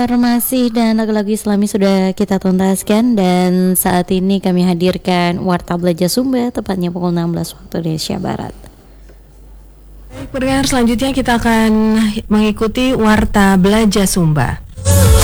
informasi dan lagu-lagu Islami sudah kita tuntaskan, dan saat ini kami hadirkan Warta Belajar Sumba tepatnya pukul 16 waktu Indonesia Barat. Baik, pendengar, selanjutnya kita akan mengikuti Warta Belajar Sumba.